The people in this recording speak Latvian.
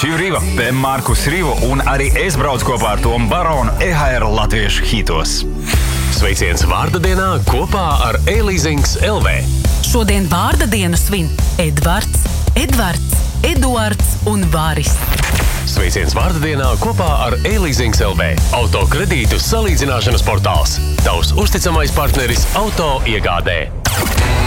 Dziv Riva, P. Markus Rivu un arī es braucu kopā ar Tomu Baronu EHR latviešu hitos. Sveiciens vārda dienā kopā ar E-Leasings LV. Šodien vārda dienu svin Edvards, Eduards un Vāris. Sveiciens vārda dienā kopā ar E-Leasings LV. Autokredītu salīdzināšanas portāls. Tavs uzticamais partneris auto iegādē.